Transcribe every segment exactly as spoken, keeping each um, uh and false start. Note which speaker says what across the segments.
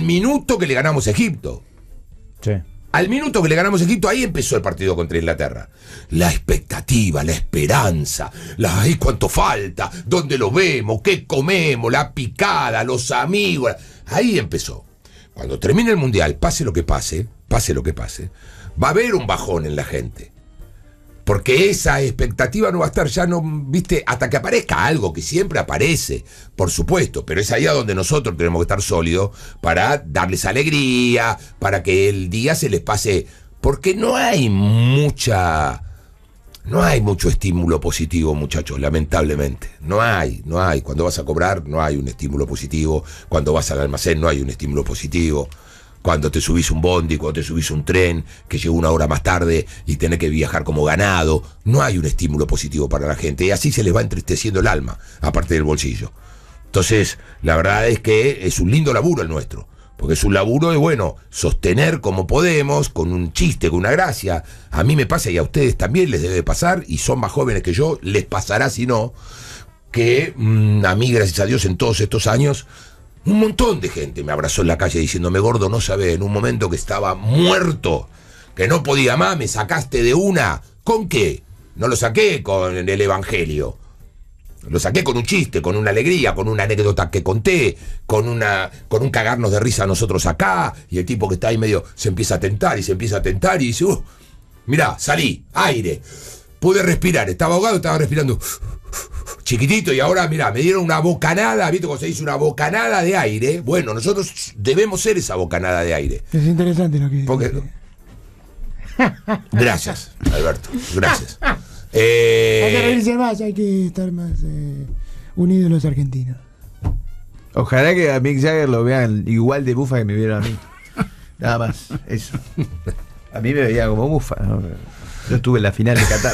Speaker 1: minuto que le ganamos a Egipto.
Speaker 2: Sí.
Speaker 1: Al minuto que le ganamos a Egipto, ahí empezó el partido contra Inglaterra. La expectativa, la esperanza, la, ay, cuánto falta, dónde lo vemos, qué comemos, la picada, los amigos. Ahí empezó. Cuando termine el Mundial, pase lo que pase, pase lo que pase, va a haber un bajón en la gente. Porque esa expectativa no va a estar ya, no, viste, hasta que aparezca algo que siempre aparece, por supuesto, pero es ahí a donde nosotros tenemos que estar sólidos para darles alegría, para que el día se les pase, porque no hay mucha, no hay mucho estímulo positivo, muchachos, lamentablemente, no hay, no hay, cuando vas a cobrar no hay un estímulo positivo, cuando vas al almacén no hay un estímulo positivo. Cuando te subís un bondi, cuando te subís un tren que llegó una hora más tarde y tenés que viajar como ganado, no hay un estímulo positivo para la gente y así se les va entristeciendo el alma, aparte del bolsillo. Entonces, la verdad es que es un lindo laburo el nuestro, porque es un laburo de, bueno, sostener como podemos, con un chiste, con una gracia. A mí me pasa y a ustedes también les debe pasar, y son más jóvenes que yo, les pasará si no, que mmm, a mí, gracias a Dios, en todos estos años, un montón de gente me abrazó en la calle diciéndome, gordo, no sabés, en un momento que estaba muerto, que no podía más, me sacaste de una. ¿Con qué? No lo saqué con el evangelio. Lo saqué con un chiste, con una alegría, con una anécdota que conté, con una con un cagarnos de risa nosotros acá, y el tipo que está ahí medio se empieza a tentar y se empieza a tentar y dice, uh, mirá, salí, aire, pude respirar, estaba ahogado, estaba respirando chiquitito y ahora, mirá, me dieron una bocanada, ¿viste cómo se dice? Una bocanada de aire. Bueno, nosotros debemos ser esa bocanada de aire.
Speaker 3: Es interesante lo que dice.
Speaker 1: Porque... Gracias, Alberto, gracias. Eh...
Speaker 3: Hay que reírse más, hay que estar más eh, unidos los argentinos.
Speaker 4: Ojalá que a Mick Jagger lo vean igual de bufa que me vieron a mí. Nada más, eso. A mí me veía como bufa, ¿no? Yo estuve en la final de Qatar.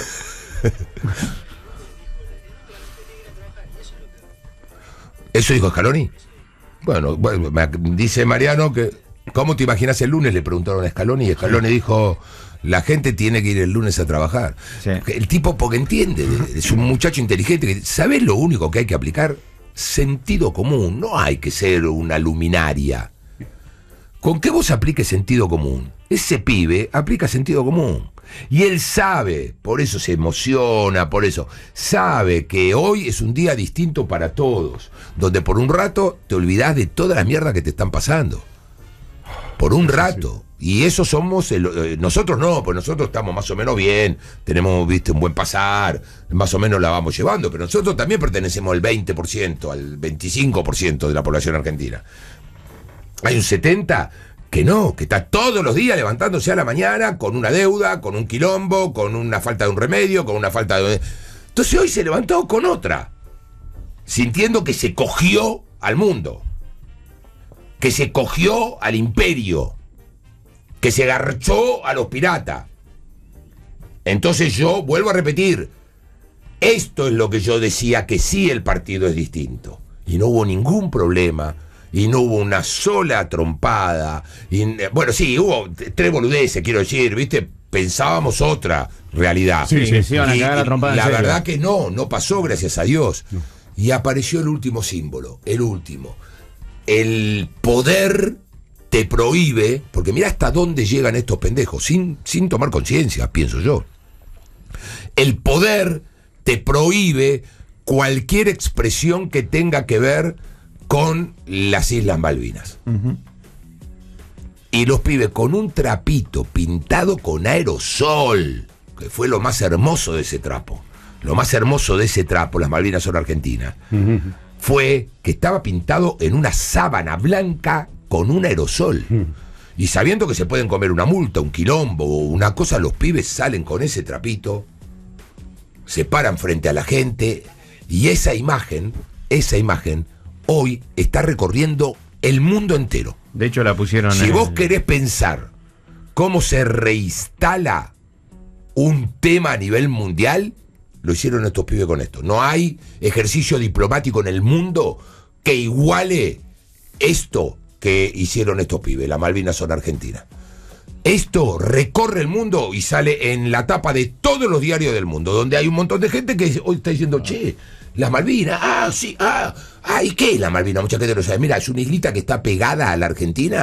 Speaker 1: ¿Eso dijo Scaloni? Bueno, bueno, me dice Mariano que... ¿Cómo te imaginas el lunes? Le preguntaron a Scaloni y Scaloni dijo... La gente tiene que ir el lunes a trabajar. Sí. El tipo, porque entiende, es un muchacho inteligente. Que, ¿sabés lo único que hay que aplicar? Sentido común. No hay que ser una luminaria. ¿Con qué vos apliques sentido común? Ese pibe aplica sentido común. Y él sabe, por eso se emociona, por eso sabe que hoy es un día distinto para todos, donde por un rato te olvidás de toda la mierda que te están pasando. Por un rato. Y eso somos, el, eh, nosotros no, pues nosotros estamos más o menos bien, tenemos, viste, un buen pasar, más o menos la vamos llevando, pero nosotros también pertenecemos al veinte por ciento, al veinticinco por ciento de la población argentina. Hay un setenta por ciento que no, que está todos los días levantándose a la mañana con una deuda, con un quilombo, con una falta de un remedio, con una falta de... Entonces hoy se levantó con otra, sintiendo que se cogió al mundo, que se cogió al imperio, que se garchó a los piratas. Entonces yo vuelvo a repetir, esto es lo que yo decía, que sí el partido es distinto. Y no hubo ningún problema, y no hubo una sola trompada. Y, bueno, sí, hubo tres boludeces, quiero decir, ¿viste? Pensábamos otra realidad.
Speaker 2: Sí, sí, sí, van a cagar la trompada.
Speaker 1: La verdad que no, no pasó, gracias a Dios. No. Y apareció el último símbolo, el último. El poder te prohíbe, porque mira hasta dónde llegan estos pendejos, sin, sin tomar conciencia, pienso yo. El poder te prohíbe cualquier expresión que tenga que ver con las Islas Malvinas. Uh-huh. Y los pibes con un trapito pintado con aerosol, que fue lo más hermoso de ese trapo. Lo más hermoso de ese trapo, las Malvinas son argentinas, uh-huh. fue que estaba pintado en una sábana blanca con un aerosol. Uh-huh. Y sabiendo que se pueden comer una multa, un quilombo o una cosa, los pibes salen con ese trapito, se paran frente a la gente, y esa imagen, esa imagen, hoy está recorriendo el mundo entero.
Speaker 2: De hecho la pusieron...
Speaker 1: Si
Speaker 2: en
Speaker 1: vos
Speaker 2: el...
Speaker 1: querés pensar cómo se reinstala un tema a nivel mundial, lo hicieron estos pibes con esto. No hay ejercicio diplomático en el mundo que iguale esto que hicieron estos pibes. Las Malvinas son argentinas. Esto recorre el mundo y sale en la tapa de todos los diarios del mundo, donde hay un montón de gente que hoy está diciendo, che, las Malvinas, ah, sí, ah, ah, ¿y qué es la Malvina? Mucha gente no sabe. Mira, es una islita que está pegada a la Argentina.